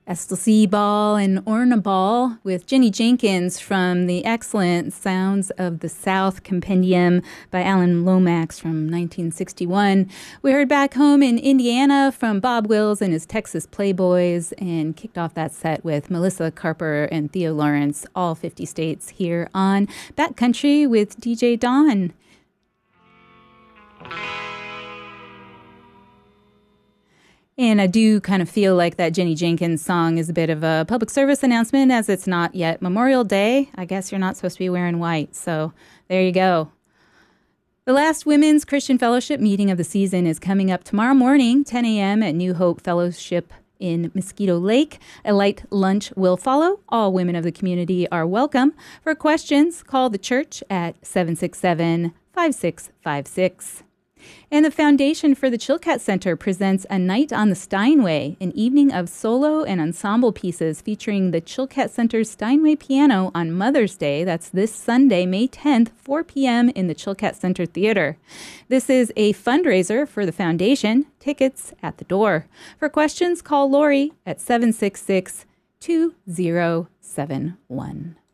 Ecstasy Ball and Orna Ball with Jenny Jenkins from the excellent Sounds of the South compendium by Alan Lomax from 1961. We heard Back Home in Indiana from Bob Wills and his Texas Playboys and kicked off that set with Melissa Carper and Theo Lawrence, all 50 states here on Backcountry with DJ Dawn. And I do kind of feel like that Jenny Jenkins song is a bit of a public service announcement as it's not yet Memorial Day. I guess you're not supposed to be wearing white, so there you go. The last Women's Christian Fellowship meeting of the season is coming up tomorrow morning, 10 a.m. at New Hope Fellowship in Mosquito Lake. A light lunch will follow. All women of the community are welcome. For questions, call the church at 767-5656. And the Foundation for the Chilkat Center presents A Night on the Steinway, an evening of solo and ensemble pieces featuring the Chilkat Center's Steinway Piano on Mother's Day. That's this Sunday, May 10th, 4 p.m. in the Chilkat Center Theater. This is a fundraiser for the Foundation. Tickets at the door. For questions, call Lori at 766-2071.